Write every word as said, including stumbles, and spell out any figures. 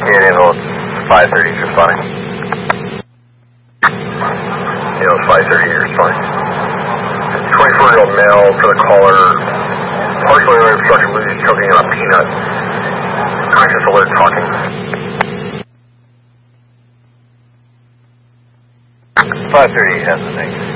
Yeah, handle five thirty, you're fine. Handle five thirty, you're fine. twenty-four-year-old male for the caller, partially obstructed blues, choking on a peanut. Conscious alert talking. five thirty has the thing.